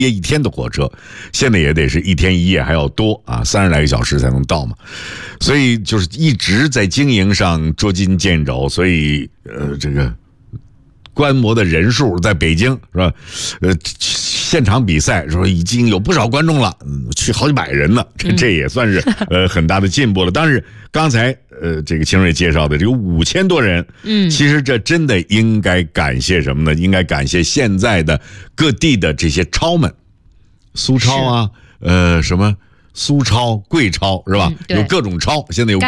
一天的火车，现在也得是1天1夜还要多啊，30来个小时才能到嘛。所以就是一直在经营上捉襟见肘，所以这个观摩的人数在北京是吧？现场比赛说已经有不少观众了，去好几百人呢，这也算是很大的进步了。但是刚才这个清瑞介绍的这个5000多人，其实这真的应该感谢什么呢？应该感谢现在的各地的这些超们，苏超啊，什么苏超、贵超是吧？有各种超，现在有